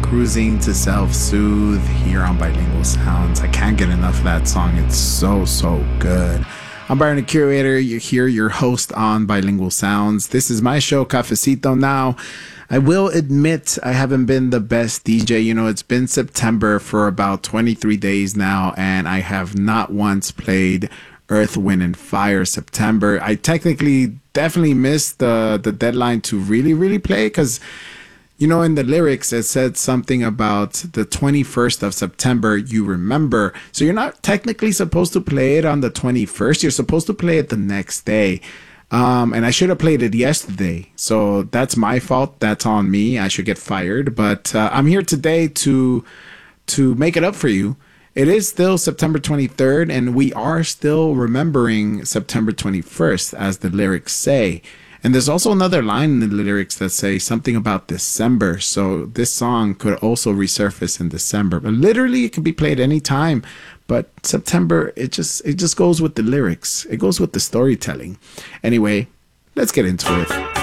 Cruising to Self-Soothe here on Bilingual Sounds. I can't get enough of that song. It's so good. I'm Byron the Curator. You're here, your host on Bilingual Sounds. This is my show, Cafecito. Now, I will admit I haven't been the best DJ. You know, it's been September for about 23 days now, and I have not once played Earth, Wind, and Fire September. I technically definitely missed the deadline to really play because, you know, in the lyrics, it said something about the 21st of September, you remember. So you're not technically supposed to play it on the 21st. You're supposed to play it the next day. And I should have played it yesterday. So that's my fault. That's on me. I should get fired. But I'm here today to make it up for you. It is still September 23rd, and we are still remembering September 21st, as the lyrics say. And there's also another line in the lyrics that say something about December. So this song could also resurface in December. But literally, it can be played anytime. But September, it just goes with the lyrics. It goes with the storytelling. Anyway, let's get into it.